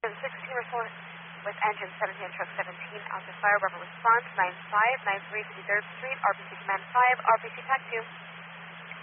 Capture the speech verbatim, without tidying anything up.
sixteen report with engine seventeen, truck seventeen, out to fire, rubber response, nine five nine three fifty-third Street, R B C Command five, R B C Tac two.